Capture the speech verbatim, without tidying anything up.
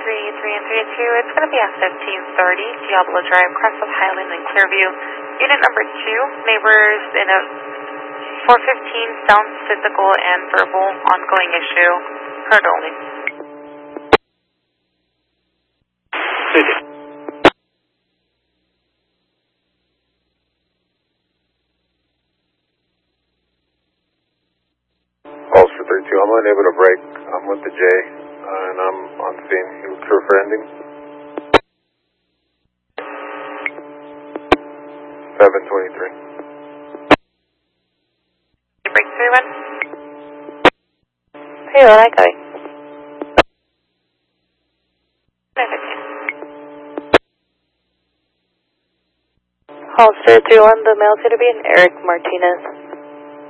three three and three two, it's going to be at fifteen thirty, Diablo Drive, Crestwood Highland and Clearview. Unit number two, neighbors in a four fifteen, sound physical and verbal, ongoing issue, heard only. Calls for three two, I'm unable to break. I'm with the J, uh, and I'm on scene. He was crew for ending. seven twenty-three. Break three one. Hey, what I got? Holster three one, the male's going to be in Eric Martinez.